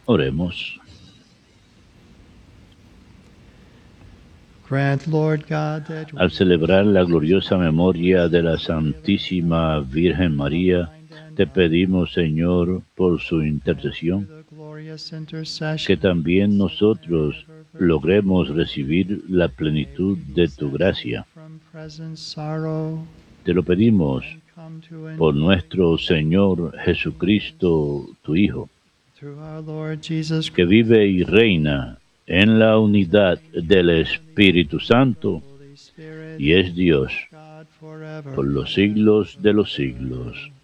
Oremos. Grant, Lord God, that Al celebrar la gloriosa memoria de la Santísima Virgen María, te pedimos, Señor, por su intercesión, que también nosotros logremos recibir la plenitud de tu gracia. Te lo pedimos por nuestro Señor Jesucristo, tu Hijo, que vive y reina en la unidad del Espíritu Santo y es Dios por los siglos de los siglos.